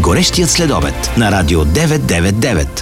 Горещият следобед на Радио 999.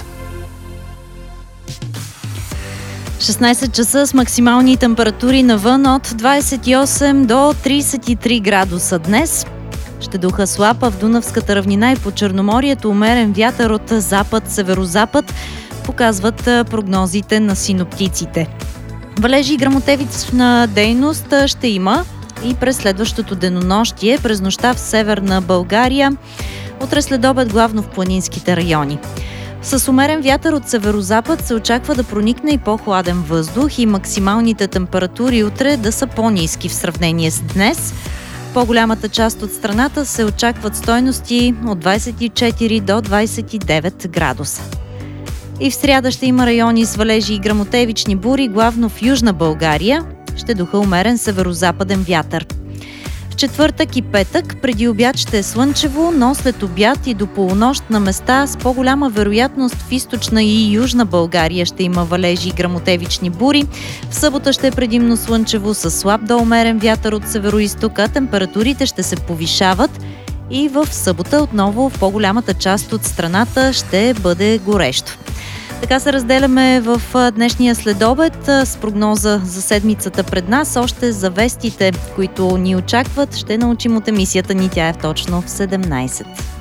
16 часа с максимални температури навън от 28 до 33 градуса днес. Ще духа слаб в Дунавската равнина и по Черноморието умерен вятър от запад-северозапад, показват прогнозите на синоптиците. Валежи и гръмотевична дейност ще има и през следващото денонощие, през нощта в северна България, утре следобед главно в планинските райони. С умерен вятър от северозапад се очаква да проникне и по-хладен въздух и максималните температури утре да са по-ниски в сравнение с днес. В по-голямата част от страната се очакват стойности от 24 до 29 градуса. И в сряда ще има райони с валежи и гръмотевични бури, главно в Южна България. Ще духа умерен северозападен вятър. В четвъртък и петък преди обяд ще е слънчево, но след обяд и до полунощ на места с по-голяма вероятност в източна и южна България ще има валежи и гръмотевични бури. В събота ще е предимно слънчево с слаб до умерен вятър от североизтока. Температурите ще се повишават и в събота отново в по-голямата част от страната ще бъде горещо. Така се разделяме в днешния следобед с прогноза за седмицата пред нас. Още за вестите, които ни очакват, ще научим от емисията ни. Тя е точно в 17.